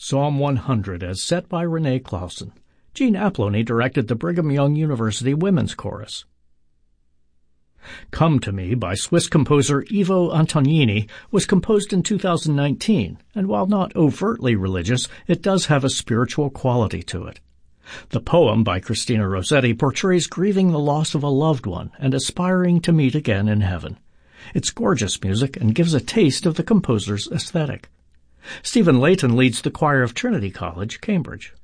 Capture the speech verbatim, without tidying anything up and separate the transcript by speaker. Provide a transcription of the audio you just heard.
Speaker 1: Psalm one hundred as set by Renee Clausen. Gene Aplony directed the Brigham Young University Women's Chorus. Come to Me by Swiss composer Ivo Antonini was composed in two thousand nineteen, and while not overtly religious, it does have a spiritual quality to it. The poem by Christina Rossetti portrays grieving the loss of a loved one and aspiring to meet again in heaven. It's gorgeous music and gives a taste of the composer's aesthetic. Stephen Layton leads the choir of Trinity College, Cambridge.